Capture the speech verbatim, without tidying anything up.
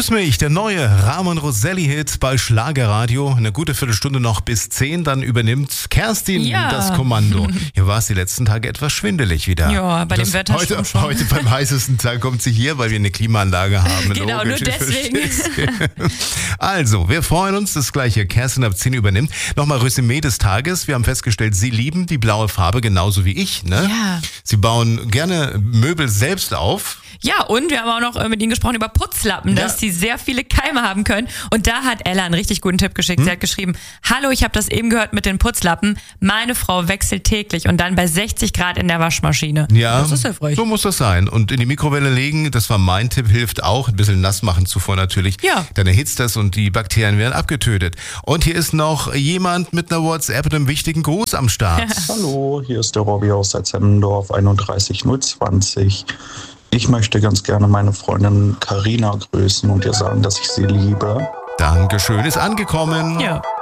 Küss mich, der neue Ramon Roselli-Hit bei Schlagerradio. Eine gute Viertelstunde noch bis zehn, dann übernimmt Kerstin ja. das Kommando. Hier war es die letzten Tage etwas schwindelig wieder. Ja, bei das dem Wetter heute, schon. Heute beim heißesten Tag kommt sie hier, weil wir eine Klimaanlage haben. Genau, Logisch, nur deswegen. Also, wir freuen uns, das gleiche Kerstin ab zehn übernimmt. Nochmal Resümee des Tages. Wir haben festgestellt, Sie lieben die blaue Farbe genauso wie ich. Ne? Ja. Sie bauen gerne Möbel selbst auf. Ja, und wir haben auch noch mit Ihnen gesprochen über Putzlappen, dass Ja. die sehr viele Keime haben können. Und da hat Ella einen richtig guten Tipp geschickt. Hm? Sie hat geschrieben, hallo, ich habe das eben gehört mit den Putzlappen. Meine Frau wechselt täglich und dann bei sechzig Grad in der Waschmaschine. Ja, Das ist hilfreich. so muss das sein. Und in die Mikrowelle legen, das war mein Tipp, hilft auch. Ein bisschen nass machen zuvor natürlich. Ja. Dann erhitzt das und die Bakterien werden abgetötet. Und hier ist noch jemand mit einer WhatsApp und einem wichtigen Gruß am Start. Hallo, hier ist der Robby aus Salzemmendorf, einunddreißig null zwanzig. Ich möchte ganz gerne meine Freundin Carina grüßen und ihr sagen, dass ich sie liebe. Dankeschön, ist angekommen. Ja.